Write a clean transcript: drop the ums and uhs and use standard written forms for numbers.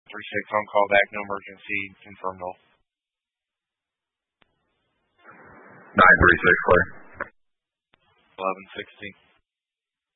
on call back, no emergency, confirmed all. 936, clear. 1160.